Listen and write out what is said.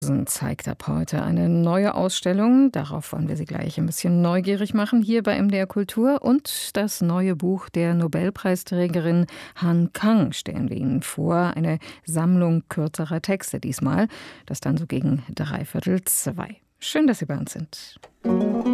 Zeigt ab heute eine neue Ausstellung. Darauf wollen wir Sie gleich ein bisschen neugierig machen, hier bei MDR Kultur. Und das neue Buch der Nobelpreisträgerin Han Kang stellen wir Ihnen vor. Eine Sammlung kürzerer Texte diesmal. Das dann so gegen 2:15. Schön, dass Sie bei uns sind.